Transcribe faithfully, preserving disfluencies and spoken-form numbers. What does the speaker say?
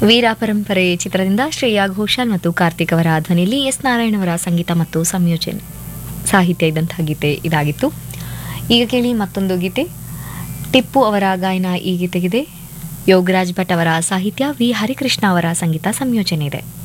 ವೀರ ಪರಂಪರೆ ಚಿತ್ರದಿಂದ ಶ್ರೇಯಾ ಘೋಷಾಲ್ ಮತ್ತು ಕಾರ್ತಿಕ್ ಅವರ ಧ್ವನಿಯಲ್ಲಿ ಎಸ್ ನಾರಾಯಣ್ ಅವರ ಸಂಗೀತ ಮತ್ತು ಸಂಯೋಜನೆ ಸಾಹಿತ್ಯ ಇದ್ದಂತಹ ಗೀತೆ ಇದಾಗಿತ್ತು. ಈಗ ಕೇಳಿ ಮತ್ತೊಂದು ಗೀತೆ. ಟಿಪ್ಪು ಅವರ ಗಾಯನ ಈ ಗೀತೆಗಿದೆ. ಯೋಗರಾಜ್ ಭಟ್ ಅವರ ಸಾಹಿತ್ಯ, ವಿ ಹರಿಕೃಷ್ಣ ಅವರ ಸಂಗೀತ ಸಂಯೋಜನೆ ಇದೆ.